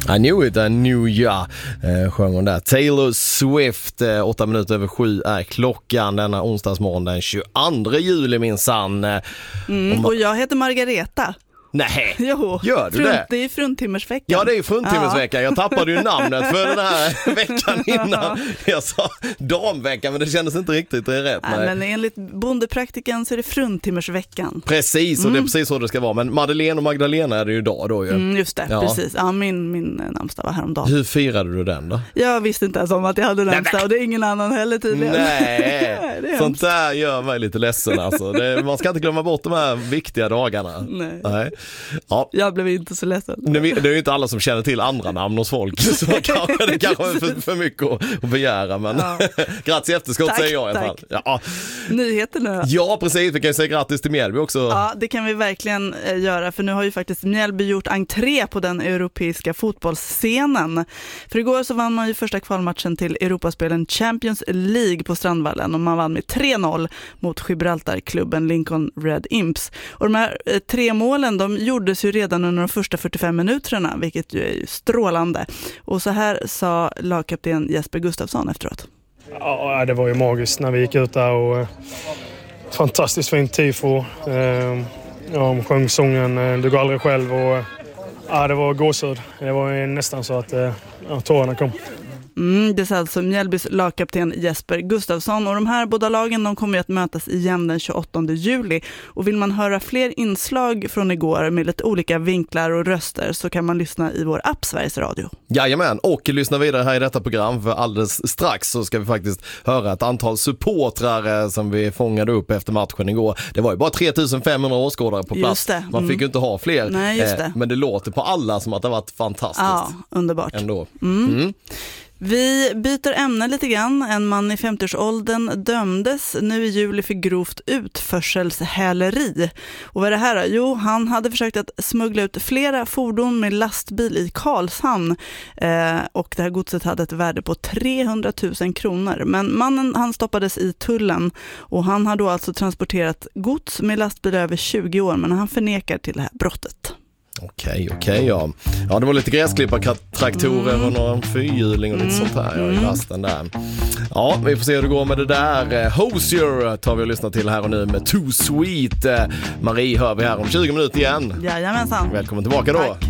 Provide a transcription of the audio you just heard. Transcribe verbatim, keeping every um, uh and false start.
I knew it, I knew ya, eh, sjöng hon där. Taylor Swift, eh, åtta minuter över sju är klockan denna onsdagsmorgon den tjugoandra juli minsann. Eh, mm, och jag heter Margareta. Nej, jo, gör du frunt, det? Det är fruntimmersveckan. Ja, det är fruntimmersveckan. Jag tappade ju namnet för den här veckan innan. Jag sa damveckan, men det kändes inte riktigt rätt. Nej, men enligt bondepraktiken så är det fruntimmersveckan. Precis, och mm. det är precis så det ska vara. Men Madeleine och Magdalena är det ju idag då ju. Mm, just det, ja. precis. Ja, min, min namnsdag var häromdagen. Hur firade du den då? Jag visste inte ens om att jag hade namnsdag, och det är ingen annan heller tydligen. Nej, Nej sånt där gör mig lite ledsen alltså. Det, man ska inte glömma bort de här viktiga dagarna. Nej. Nej. Ja. Jag blev inte så ledsen. Det är ju inte alla som känner till andra namn hos folk, så kanske, det kanske är för, för mycket att begära, men ja. Grattis efterskott tack, säger jag i alla fall. Ja. Nyheterna. Ja, precis. Vi kan ju säga grattis till Mjällby också. Ja, det kan vi verkligen eh, göra, för nu har ju faktiskt Mjällby gjort entré på den europeiska fotbollsscenen. För igår så vann man ju första kvalmatchen till Europaspelen Champions League på Strandvallen, och man vann med tre noll mot Gibraltarklubben Lincoln Red Imps. Och de här eh, tre målen, de gjordes ju redan under de första fyrtiofem minuterna, vilket ju är ju strålande. Och så här sa lagkapten Jesper Gustafsson efteråt. Ja, det var ju magiskt när vi gick ut där, och fantastiskt fint tifo. Ja, de sjöng sången Du går aldrig själv, och ja, det var gåshud. Det var nästan så att ja, tårarna kom. Mm, det är alltså Mjällbys lagkapten Jesper Gustafsson, och de här båda lagen de kommer att mötas igen den tjugoåttonde juli, och vill man höra fler inslag från igår med lite olika vinklar och röster så kan man lyssna i vår app Sveriges Radio. Jajamän, och lyssna vidare här i detta program, för alldeles strax så ska vi faktiskt höra ett antal supportrar som vi fångade upp efter matchen igår. Det var ju bara tre tusen femhundra åskådare på plats. Mm. Man fick ju inte ha fler. Nej, just det. Men det låter på alla som att det har varit fantastiskt. Ja, underbart. Ändå. Mm. Mm. Vi byter ämne lite grann. En man i femtioårsåldern dömdes nu i juli för grovt utförselshäleri. Och vad är det här då? Jo, han hade försökt att smuggla ut flera fordon med lastbil i Karlshamn. Eh, och det här godset hade ett värde på trehundratusen kronor. Men mannen, han stoppades i tullen, och han har då alltså transporterat gods med lastbil över tjugo år, men han förnekar till det här brottet. Okej, okej, ja. Ja, det var lite gräsklippartraktorer mm. och någon fyrhjuling och lite mm. sånt här ja, i lasten där. Ja, vi får se hur det går med det där. Hozier tar vi och lyssnar till här och nu med Too Sweet. Marie hör vi här om tjugo minuter igen. Jajamensan. Välkommen tillbaka då. Tack.